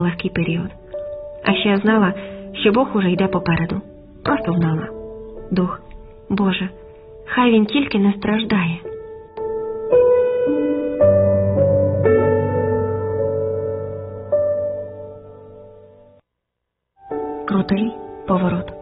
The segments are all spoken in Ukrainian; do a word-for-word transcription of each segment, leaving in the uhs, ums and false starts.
легкий період. А ще я знала, що Бог уже йде попереду. Просто знала. Дух, Боже, хай він тільки не страждає. Крутий поворот.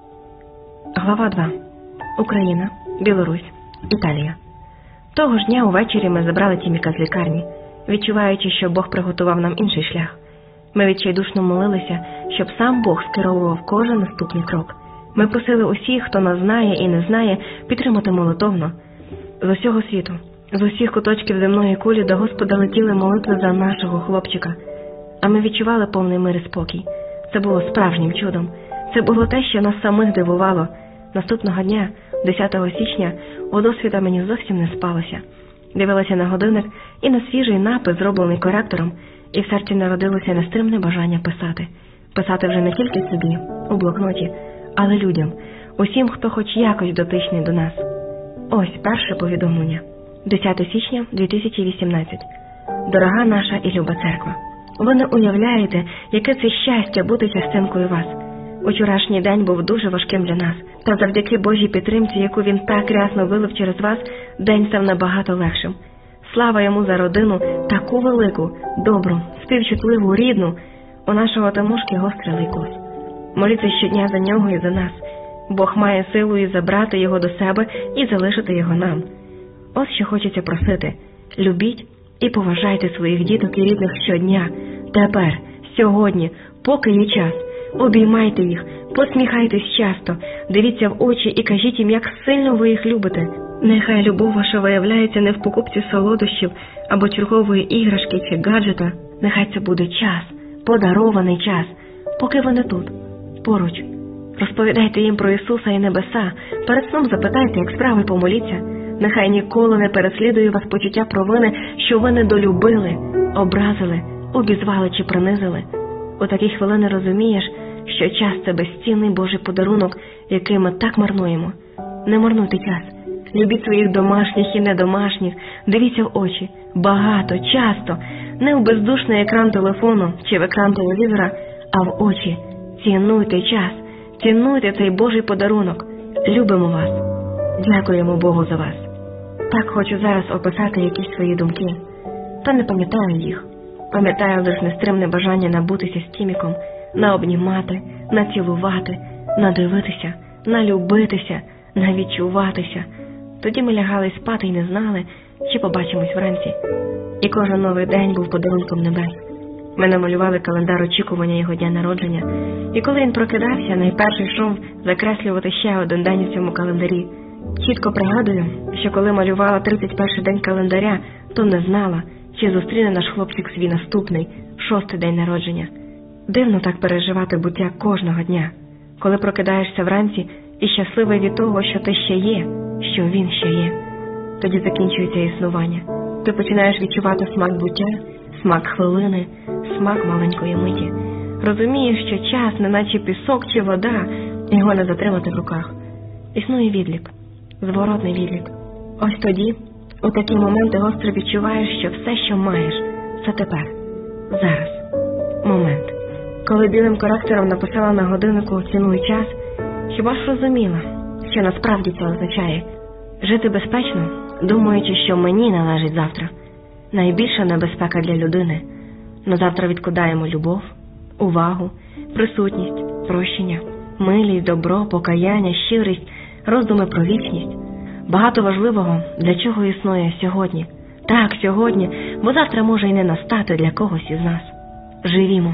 Глава два. Україна, Білорусь, Італія. Того ж дня увечері ми забрали Тіміка з лікарні, відчуваючи, що Бог приготував нам інший шлях. Ми відчайдушно молилися, щоб сам Бог скеровував кожен наступний крок. Ми просили усіх, хто нас знає і не знає, підтримати молитовно. З усього світу, з усіх куточків земної кулі до Господа летіли молитви за нашого хлопчика. А ми відчували повний мир і спокій. Це було справжнім чудом. Це було те, що нас самих дивувало. Наступного дня, десятого січня, у досвіта мені зовсім не спалося. Дивилася на годинник і на свіжий напис, зроблений коректором, і в серці народилося нестримне бажання писати. Писати вже не тільки собі, у блокноті, але людям, усім, хто хоч якось дотичний до нас. Ось перше повідомлення. десяте січня дві тисячі вісімнадцятого. Дорога наша і люба церква, ви не уявляєте, яке це щастя бути частинкою вас. Учорашній день був дуже важким для нас, та завдяки Божій підтримці, яку він так рясно вилив через вас, день став набагато легшим. Слава йому за родину, таку велику, добру, співчутливу, рідну. У нашого Тимошки гострий лейкоз. Моліться щодня за нього і за нас. Бог має силу і забрати його до себе і залишити його нам. Ось що хочеться просити. Любіть і поважайте своїх діток і рідних щодня. Тепер, сьогодні, поки є час. Обіймайте їх, посміхайтесь часто, дивіться в очі і кажіть їм, як сильно ви їх любите. Нехай любов ваша виявляється не в покупці солодощів або чергової іграшки чи гаджета. Нехай це буде час, подарований час, поки вони тут, поруч. Розповідайте їм про Ісуса і небеса, перед сном запитайте, як справи, помоліться. Нехай ніколи не переслідує вас почуття провини, що ви недолюбили, образили, обізвали чи принизили. У такі хвилини розумієш, що час – це безцінний Божий подарунок, який ми так марнуємо. Не марнуйте час. Любіть своїх домашніх і недомашніх, дивіться в очі, багато, часто, не в бездушний екран телефону чи в екран телевізора, а в очі. Цінуйте час, цінуйте цей Божий подарунок. Любимо вас. Дякуємо Богу за вас. Так хочу зараз описати якісь свої думки, та не пам'ятаю їх. Пам'ятаю лише нестримне бажання набутися з Тіміком, наобнімати, націлувати, надивитися, налюбитися, навідчуватися. Тоді ми лягали спати і не знали, чи побачимось вранці. І кожен новий день був подарунком небес. Ми намалювали календар очікування його дня народження. І коли він прокидався, найперший йшов закреслювати ще один день у цьому календарі. Чітко пригадую, що коли малювала тридцять перший день календаря, то не знала, чи зустріне наш хлопчик свій наступний, шостий день народження. Дивно так переживати буття кожного дня, коли прокидаєшся вранці і щасливий від того, що ти ще є, що він ще є. Тоді закінчується існування. Ти починаєш відчувати смак буття, смак хвилини, смак маленької миті. Розумієш, що час, не наче пісок чи вода, його не затримати в руках. Існує відлік, зворотний відлік. Ось тоді, у такі моменти гостро відчуваєш, що все, що маєш, це тепер, зараз, момент. Коли білим коректором написала на годиннику «Цінуй час», хіба ж розуміла, що насправді це означає? Жити безпечно, думаючи, що мені належить завтра. Найбільша небезпека для людини. На завтра відкладаємо любов, увагу, присутність, прощення, милість, добро, покаяння, щирість, роздуми про вічність. Багато важливого, для чого існує сьогодні. Так, сьогодні, бо завтра може і не настати для когось із нас. Живімо.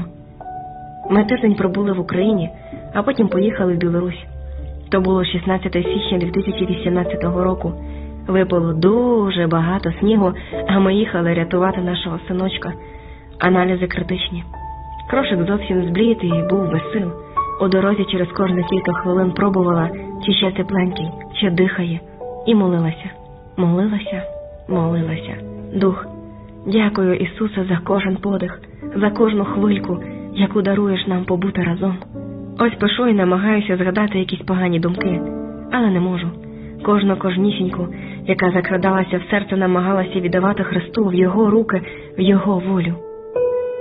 Ми тиждень пробули в Україні, а потім поїхали в Білорусь. То було шістнадцяте січня дві тисячі вісімнадцятого року. Випало дуже багато снігу, а ми їхали рятувати нашого синочка. Аналізи критичні. Крошик зовсім зблід і був без сил. У дорозі через кожні кілька хвилин пробувала, чи ще тепленький, чи дихає. І молилася, молилася, молилася. Дух, дякую, Ісусе, за кожен подих, за кожну хвильку, яку даруєш нам побути разом. Ось пишу і намагаюся згадати якісь погані думки, але не можу. Кожну кожнісіньку, яка закрадалася в серце, намагалася віддавати Христу в Його руки, в Його волю.